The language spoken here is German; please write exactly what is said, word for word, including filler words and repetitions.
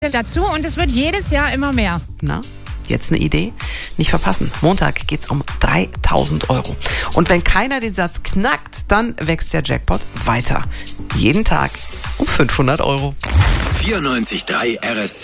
dazu und es wird jedes Jahr immer mehr. Na, jetzt eine Idee? Nicht verpassen. Montag geht's um dreitausend Euro. Und wenn keiner den Satz knackt, dann wächst der Jackpot weiter. Jeden Tag um fünfhundert Euro. vierundneunzig Komma drei R S